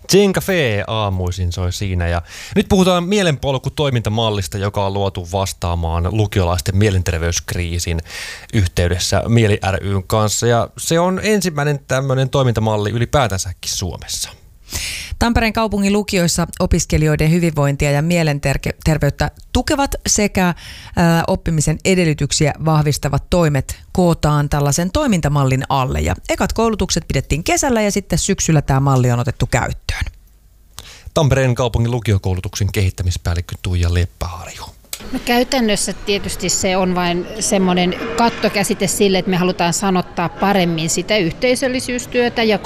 Zen Cafe aamuisin soi siinä ja nyt puhutaan mielenpolkutoimintamallista, joka on luotu vastaamaan lukiolaisten mielenterveyskriisin yhteydessä Mieli ry:n kanssa ja se on ensimmäinen tämmöinen toimintamalli ylipäätänsäkin Suomessa. Tampereen kaupungin lukioissa opiskelijoiden hyvinvointia ja mielenterveyttä tukevat sekä oppimisen edellytyksiä vahvistavat toimet kootaan tällaisen toimintamallin alle. Ja ekat koulutukset pidettiin kesällä ja sitten syksyllä tämä malli on otettu käyttöön. Tampereen kaupungin lukiokoulutuksen kehittämispäällikkö Tuija Leppäharju. No käytännössä tietysti se on vain semmoinen kattokäsite sille, että me halutaan sanottaa paremmin sitä yhteisöllisyystyötä ja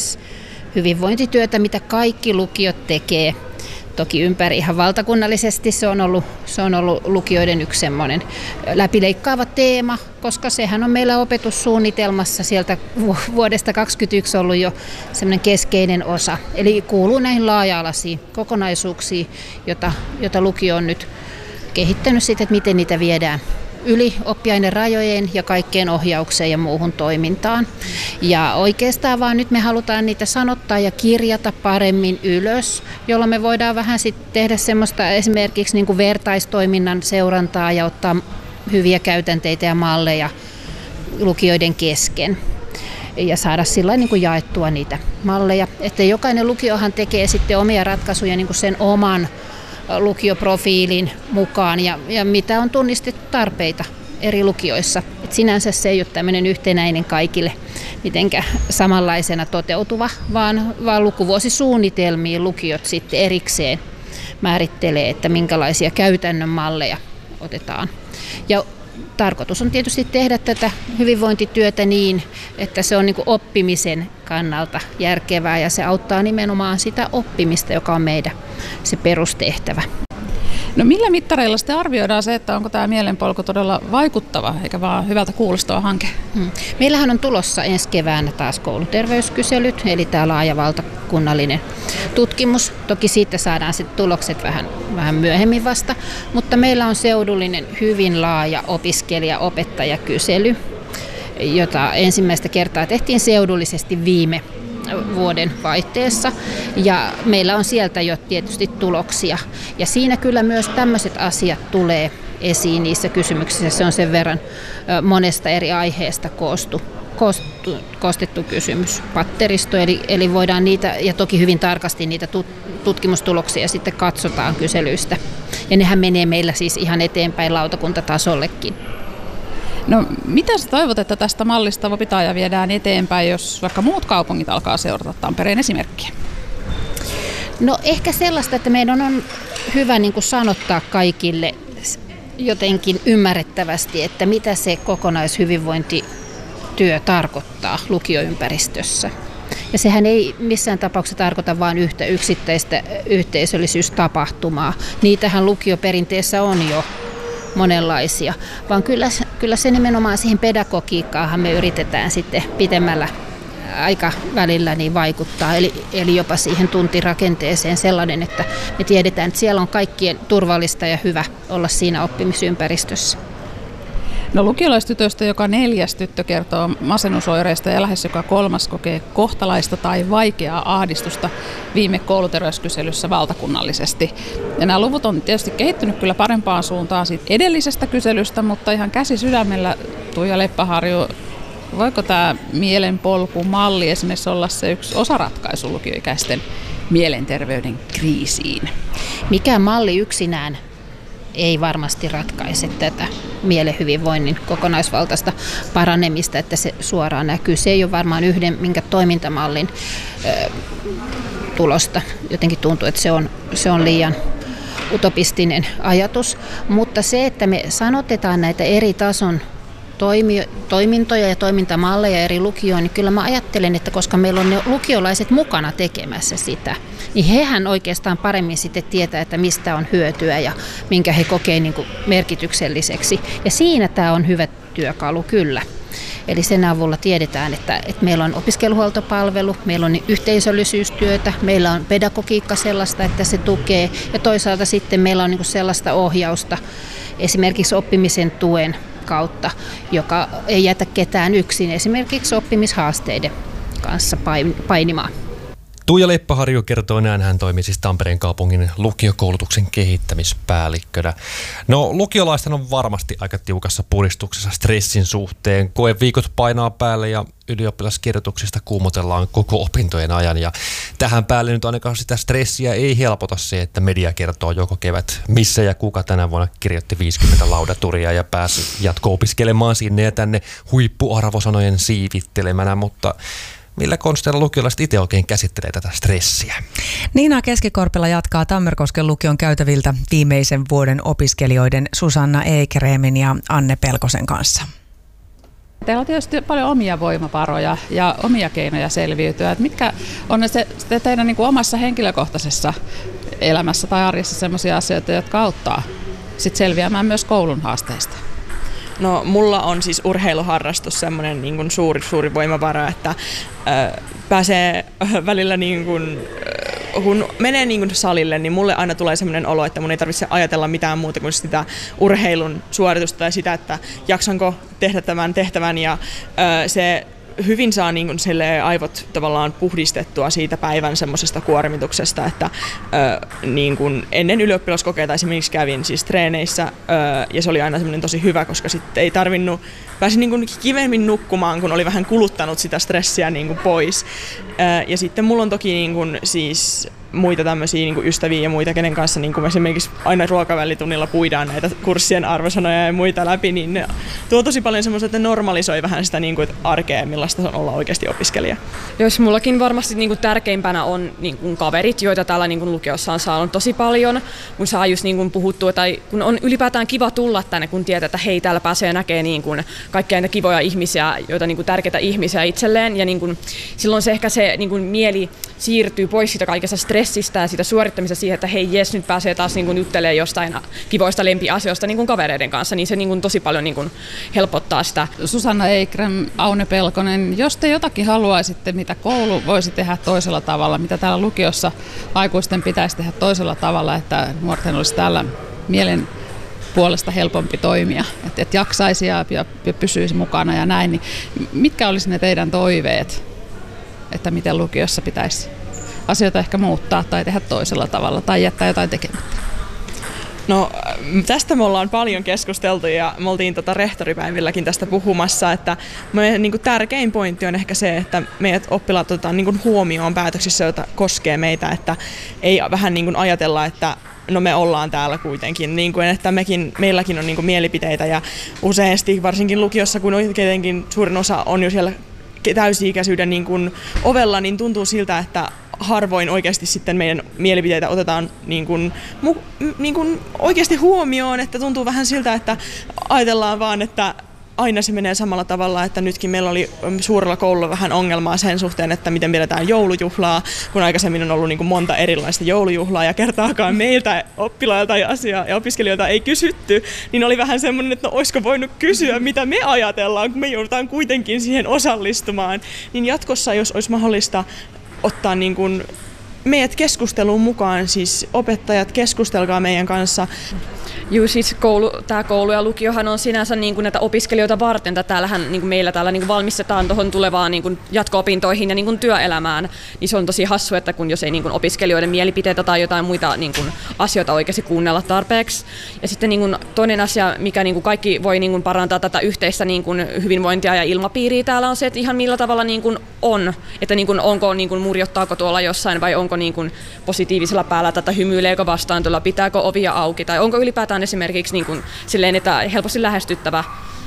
hyvinvointityötä, mitä kaikki lukiot tekee. Toki ympäri ihan valtakunnallisesti se on ollut lukioiden yksi semmoinen läpileikkaava teema, koska sehän on meillä opetussuunnitelmassa sieltä vuodesta 2021 ollut jo semmoinen keskeinen osa. Eli kuuluu näihin laaja-alaisiin kokonaisuuksiin, jota lukio on nyt kehittänyt sitten, että miten niitä viedään yli oppiainerajojen ja kaikkeen ohjaukseen ja muuhun toimintaan. Ja oikeastaan vaan nyt me halutaan niitä sanottaa ja kirjata paremmin ylös, jolloin me voidaan vähän sitten tehdä semmoista esimerkiksi niin kuin vertaistoiminnan seurantaa ja ottaa hyviä käytänteitä ja malleja lukioiden kesken. Ja saada sillä niin kuin jaettua niitä malleja. Että jokainen lukiohan tekee sitten omia ratkaisuja niin kuin sen oman lukioprofiilin mukaan ja mitä on tunnistettu tarpeita eri lukioissa. Et sinänsä se ei ole tämmöinen yhtenäinen kaikille mitenkä samanlaisena toteutuva, vaan lukuvuosisuunnitelmiin lukiot sitten erikseen määrittelee, että minkälaisia käytännön malleja otetaan. Ja tarkoitus on tietysti tehdä tätä hyvinvointityötä niin, että se on niin kuin oppimisen kannalta järkevää ja se auttaa nimenomaan sitä oppimista, joka on meidän se perustehtävä. No millä mittareilla sitten arvioidaan se, että onko tämä mielenpolku todella vaikuttava eikä vaan hyvältä kuulostava hanke? Meillähän on tulossa ensi keväänä taas kouluterveyskyselyt, eli tämä laaja valtakunnallinen tutkimus. Toki siitä saadaan sitten tulokset vähän myöhemmin vasta, mutta meillä on seudullinen hyvin laaja opiskelija-opettajakysely, jota ensimmäistä kertaa tehtiin seudullisesti viime vuoden vaihteessa ja meillä on sieltä jo tietysti tuloksia ja siinä kyllä myös tämmöiset asiat tulee esiin niissä kysymyksissä. Se on sen verran monesta eri aiheesta koostettu kysymyspatteristo, eli voidaan niitä ja toki hyvin tarkasti niitä tutkimustuloksia sitten katsotaan kyselyistä ja nehän menee meillä siis ihan eteenpäin lautakuntatasollekin. No mitä sä toivot, että tästä mallista opitaan ja viedään eteenpäin, jos vaikka muut kaupungit alkaa seurata Tampereen esimerkkiä? No ehkä sellaista, että meidän on hyvä niin kuin sanottaa kaikille jotenkin ymmärrettävästi, että mitä se kokonaishyvinvointityö tarkoittaa lukioympäristössä. Ja sehän ei missään tapauksessa tarkoita vain yhtä yksittäistä yhteisöllisyystapahtumaa. Niitähän lukioperinteessä on jo monenlaisia, vaan kyllä se nimenomaan siihen pedagogiikkaahan me yritetään sitten pitemmällä aikavälillä niin vaikuttaa, eli jopa siihen tuntirakenteeseen sellainen, että me tiedetään, että siellä on kaikkien turvallista ja hyvä olla siinä oppimisympäristössä. No lukiolaistytöistä joka 4. tyttö kertoo masennusoireista ja lähes joka 3. kokee kohtalaista tai vaikeaa ahdistusta viime kouluterveyskyselyssä valtakunnallisesti. Ja nämä luvut on tietysti kehittynyt kyllä parempaan suuntaan siitä edellisestä kyselystä, mutta ihan käsi sydämellä Tuija Leppäharju, voiko tämä mielenpolkumalli esimerkiksi olla se yksi osaratkaisu lukioikäisten mielenterveyden kriisiin? Mikään malli yksinään ei varmasti ratkaise tätä mielen hyvinvoinnin kokonaisvaltaista paranemista, että se suoraan näkyy. Se ei ole varmaan yhden minkä toimintamallin tulosta. Jotenkin tuntuu, että se on liian utopistinen ajatus, mutta se, että me sanotetaan näitä eri tason toimintoja ja toimintamalleja eri lukioon, niin kyllä mä ajattelen, että koska meillä on ne lukiolaiset mukana tekemässä sitä, niin hehän oikeastaan paremmin sitten tietää, että mistä on hyötyä ja minkä he kokee niin kuin merkitykselliseksi. Ja siinä tämä on hyvä työkalu kyllä. Eli sen avulla tiedetään, että meillä on opiskeluhuoltopalvelu, meillä on yhteisöllisyystyötä, meillä on pedagogiikka sellaista, että se tukee ja toisaalta sitten meillä on niin kuin sellaista ohjausta esimerkiksi oppimisen tuen kautta, joka ei jätä ketään yksin esimerkiksi oppimishaasteiden kanssa painimaan. Tuija Leppäharju kertoo näin, hän toimii siis Tampereen kaupungin lukiokoulutuksen kehittämispäällikkönä. No lukiolaisten on varmasti aika tiukassa puristuksessa stressin suhteen. Koeviikot painaa päälle ja ylioppilaskirjoituksista kuumotellaan koko opintojen ajan. Ja tähän päälle nyt ainakaan sitä stressiä ei helpota se, että media kertoo joko kevät missä ja kuka tänä vuonna kirjoitti 50 laudaturia ja pääsi jatko-opiskelemaan sinne ja tänne huippuarvosanojen siivittelemänä, mutta millä konsteilla lukiolaiset itse oikein käsittelee tätä stressiä? Niina Keskikorpela jatkaa Tammerkosken lukion käytäviltä viimeisen vuoden opiskelijoiden Susanna Eikereemin ja Anne Pelkosen kanssa. Teillä on tietysti paljon omia voimavaroja ja omia keinoja selviytyä. Mitkä on ne teidän niin kuin omassa henkilökohtaisessa elämässä tai arjessa sellaisia asioita, jotka auttaa sit selviämään myös koulun haasteista? No mulla on siis urheiluharrastus semmoinen niin kuin suuri voimavara, että pääsee välillä niin kuin, kun menee niin kuin salille, niin mulle aina tulee semmoinen olo, että mun ei tarvitse ajatella mitään muuta kuin sitä urheilun suoritusta ja sitä, että jaksanko tehdä tämän tehtävän ja se hyvin saa niin kuin aivot tavallaan puhdistettua siitä päivän semmoisesta kuormituksesta, että niin kuin ennen ylioppilaskokeita esimerkiksi kävin siis treeneissä ja se oli aina semmoinen tosi hyvä, koska sitten ei tarvinnut, pääsi niin kuin kivemmin nukkumaan, kun oli vähän kuluttanut sitä stressiä niin kuin pois. Ja sitten mulla on toki niin kuin siis muita tämmöisiä niin kuin ystäviä ja muita, kenen kanssa niin kuin esimerkiksi aina ruokavälitunnilla puidaan näitä kurssien arvosanoja ja muita läpi, niin ne tuo tosi paljon semmoista, että normalisoi vähän sitä niin kuin arkea, millaista on olla oikeasti opiskelija. Jos mullakin varmasti niin kuin tärkeimpänä on niin kuin kaverit, joita täällä niin kuin lukiossa on saanut tosi paljon, kun saa just niin kuin puhuttua, tai kun on ylipäätään kiva tulla tänne, kun tietää, että hei, täällä pääsee näkemään niin kuin kaikkia näitä kivoja ihmisiä, joita niin kuin tärkeitä ihmisiä itselleen, ja niin kuin, silloin se ehkä se niin kuin mieli siirtyy pois siitä kaikesta stressistä ja siitä suorittamisesta siihen, että hei jes, nyt pääsee taas niin kuin juttelemaan jostain kivoista lempiasioista niin kuin kavereiden kanssa, niin se niin kuin tosi paljon niin kuin helpottaa sitä. Susanna Eikereem, Aune Pelkonen, jos te jotakin haluaisitte, mitä koulu voisi tehdä toisella tavalla, mitä täällä lukiossa aikuisten pitäisi tehdä toisella tavalla, että nuorten olisi täällä mielen puolesta helpompi toimia, että jaksaisi ja pysyisi mukana ja näin, niin mitkä olisi ne teidän toiveet, että miten lukiossa pitäisi asioita ehkä muuttaa tai tehdä toisella tavalla tai jättää jotain tekemättä? No tästä me ollaan paljon keskusteltu ja me oltiin rehtoripäivilläkin tästä puhumassa, että meidän niin kuin tärkein pointti on ehkä se, että meidät oppilaat otetaan niin kuin huomioon päätöksissä, joita koskee meitä, että ei vähän niin kuin ajatella, että no me ollaan täällä kuitenkin, niin kuin, että meilläkin on niin kuin mielipiteitä ja useasti varsinkin lukiossa, kun tietenkin suurin osa on jo siellä täysi-ikäisyyden niin kuin ovella, niin tuntuu siltä, että harvoin oikeasti sitten meidän mielipiteitä otetaan niin kuin oikeasti huomioon, että tuntuu vähän siltä, että ajatellaan vaan, että aina se menee samalla tavalla, että nytkin meillä oli suurella koululla vähän ongelmaa sen suhteen, että miten pidetään joulujuhlaa, kun aikaisemmin on ollut niin kuin monta erilaista joulujuhlaa ja kertaakaan meiltä oppilailta ja opiskelijoilta ei kysytty, niin oli vähän semmoinen, että no olisiko voinut kysyä, mitä me ajatellaan, kun me joudutaan kuitenkin siihen osallistumaan, niin jatkossa, jos olisi mahdollista ottaa niin kuin meidät keskusteluun mukaan, siis opettajat, keskustelkaa meidän kanssa. Juu, siis tämä koulu ja lukiohan on sinänsä niin kuin näitä opiskelijoita varten, että täällähän niin kuin meillä täällä niin kuin valmistetaan tuohon tulevaan niin kuin jatko-opintoihin ja niin kuin työelämään, niin se on tosi hassu, että kun jos ei niin kuin opiskelijoiden mielipiteitä tai jotain muita niin kuin asioita oikeasti kuunnella tarpeeksi. Ja sitten niin kuin toinen asia, mikä niin kuin kaikki voi niin kuin parantaa tätä yhteistä niin kuin hyvinvointia ja ilmapiiriä täällä on se, että ihan millä tavalla niin kuin on, että niin kuin onko niin kuin murjottaako tuolla jossain vai onko niin kuin positiivisella päällä tätä hymyileekö vastaan tuolla, pitääkö ovia auki tai onko ylipäätään esimerkiksi niin kuin silleen, että helposti lähestyttävä.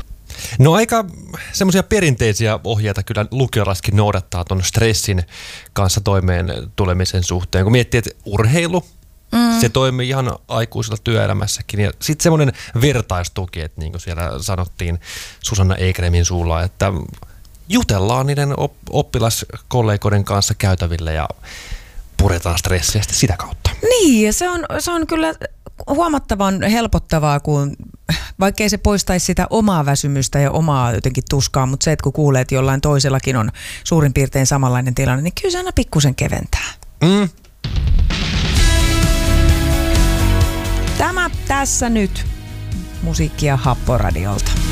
No aika semmoisia perinteisiä ohjeita kyllä lukiolaiskin noudattaa tuon stressin kanssa toimeen tulemisen suhteen. Kun miettii, että urheilu, se toimii ihan aikuisella työelämässäkin. Ja sitten semmoinen vertaistuki, että niin kuin siellä sanottiin Susanna Eikereemin suulla, että jutellaan niiden oppilaskollegoiden kanssa käytäville ja puretaan stressiä sitä kautta. Niin, ja se on kyllä huomattavan helpottavaa, kun vaikkei se poistaisi sitä omaa väsymystä ja omaa jotenkin tuskaa, mutta se, että kun kuulee, että jollain toisellakin on suurin piirtein samanlainen tilanne, niin kyllä se aina pikkusen keventää. Tämä tässä nyt musiikkia Happoradiolta.